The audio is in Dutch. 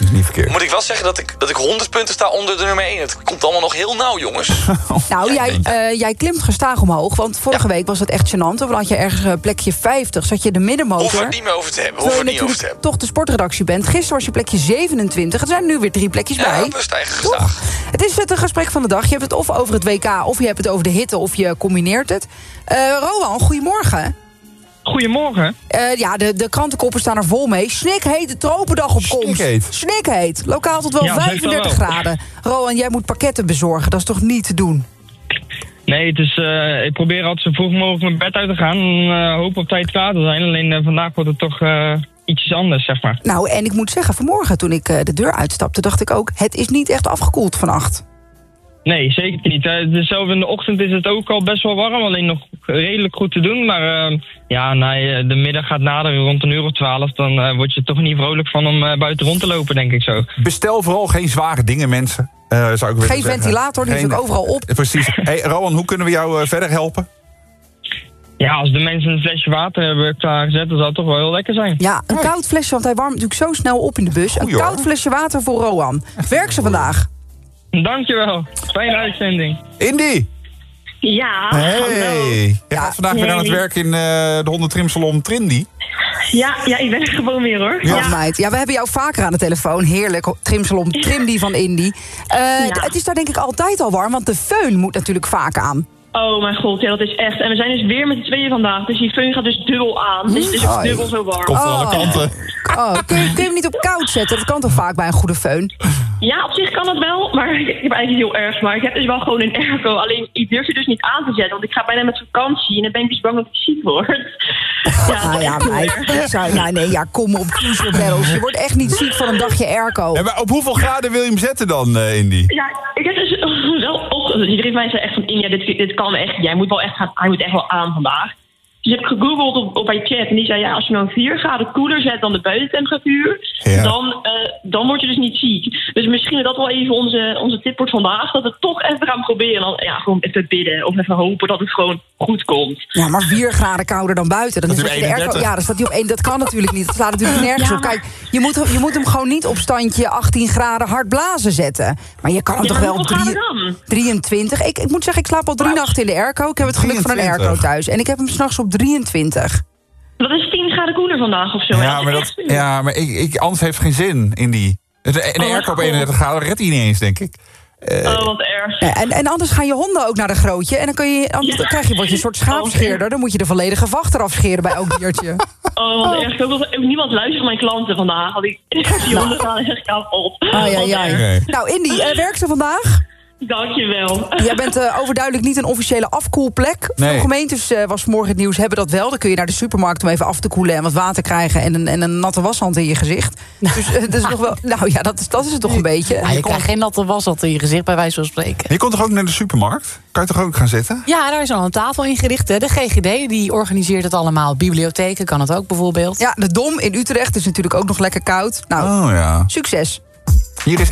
is niet verkeerd. Moet ik wel zeggen dat ik 100 punten sta onder de nummer 1. Het komt allemaal nog heel nauw, jongens. Nou, jij klimt gestaag omhoog, want vorige week was het echt gênant. Dan had je ergens plekje 50, zat je de middenmotor. Hoeven we het niet meer over te hebben. Toch de sportredactie bent. Gisteren was je plekje 27. Er zijn nu weer 3 plekjes bij. Ja, we stijgen gestaag. Het is het gesprek van de dag. Je hebt het of over het WK, of je hebt het over de hitte, of je combineert het. Rowan, goedemorgen. Goedemorgen. De krantenkoppen staan er vol mee. Snikhete tropendag op komst. Snikheet. Lokaal tot wel 35 graden. Rowan, jij moet pakketten bezorgen. Dat is toch niet te doen? Nee, het is, ik probeer altijd zo vroeg mogelijk mijn bed uit te gaan. Hoop op tijd klaar te zijn. Alleen vandaag wordt het toch ietsjes anders, zeg maar. Nou, en ik moet zeggen, vanmorgen toen ik de deur uitstapte, dacht ik ook, het is niet echt afgekoeld vannacht. Nee, zeker niet. Zelfs in de ochtend is het ook al best wel warm. Alleen nog redelijk goed te doen. Maar de middag gaat naderen rond 1:12. Dan word je toch niet vrolijk van om buiten rond te lopen, denk ik zo. Bestel vooral geen zware dingen, mensen. Zou ik geen zeggen. Ventilator, die is ook overal op. Precies. Hey, Rowan, hoe kunnen we jou verder helpen? Ja, als de mensen een flesje water hebben klaargezet, dan zou het toch wel heel lekker zijn. Ja, een koud flesje, want hij warmt natuurlijk zo snel op in de bus. Een koud flesje water voor Rowan. Werk ze vandaag. Dankjewel. Fijne uitzending. Indy! Ja, hey. Jij gaat vandaag weer aan het werk in de hondentrimsalon Trendy. Ja, ik ben er gewoon weer, hoor. Ja, meid. Ja, we hebben jou vaker aan de telefoon. Heerlijk. Trimsalon Trendy van Indy. Het is daar denk ik altijd al warm, want de föhn moet natuurlijk vaak aan. Oh mijn god, ja, dat is echt. En we zijn dus weer met de tweeën vandaag. Dus die föhn gaat dus dubbel aan. Dus het is ook dubbel zo warm. Komt van alle kanten. Kun je hem niet op koud zetten? Dat kan toch vaak bij een goede föhn? Ja, op zich kan dat wel. Maar ik heb eigenlijk heel erg. Maar ik heb dus wel gewoon een airco. Alleen ik durf je dus niet aan te zetten. Want ik ga bijna met vakantie. En dan ben ik dus bang dat ik ziek word. Kom op, cruiser barrels. Je wordt echt niet ziek van een dagje airco. Ja, maar op hoeveel graden wil je hem zetten dan, Indy? Ja, ik heb dus wel op. Iedereen mij zei echt van, India, dit kan echt. Jij moet wel echt gaan. Hij moet echt wel aan vandaag. Dus ik heb gegoogeld op bij chat en die zei, als je nou 4 graden koeler zet dan de buitentemperatuur, dan word je dus niet ziek. Dus misschien dat wel even onze tip wordt vandaag, dat we het toch even gaan proberen. En dan gewoon even bidden of even hopen dat het gewoon goed komt. Ja, maar 4 graden kouder dan buiten. Dan is dat de airco. Ja, dan staat hij op 1. Dat kan natuurlijk niet. Dat slaat natuurlijk nergens op. Kijk, je moet hem gewoon niet op standje 18 graden hard blazen zetten. Maar je kan hem toch wel op 23. Ik moet zeggen, ik slaap al 3 nachten in de airco. Ik heb het geluk van een airco thuis. En ik heb hem 's nachts op 23. Dat is 10 graden koeler vandaag of zo. Maar anders heeft het geen zin in die. Een airco op 31 graden redt hij niet eens, denk ik. Wat erg. En anders gaan je honden ook naar de grootje. En dan word je een soort schaapscheerder. Dan moet je de volledige vacht eraf scheren bij elk diertje. Wat erg. Ik wil niemand luisteren van mijn klanten vandaag. Die honden gaan echt kapot. Okay. Nou, Indy, werk ze vandaag? Dankjewel. Jij bent overduidelijk niet een officiële afkoelplek. Nee. Veel gemeentes, was vanmorgen het nieuws, hebben dat wel. Dan kun je naar de supermarkt om even af te koelen en wat water krijgen en een natte washand in je gezicht. Dus dat is nog wel. Nou ja, dat is het toch een beetje. Ja, je krijgt geen natte washand in je gezicht, bij wijze van spreken. Je komt toch ook naar de supermarkt? Kan je toch ook gaan zitten? Ja, daar is al een tafel ingericht. Hè. De GGD die organiseert het allemaal. Bibliotheken kan het ook bijvoorbeeld. Ja, de Dom in Utrecht is natuurlijk ook nog lekker koud. Nou, succes. Hier is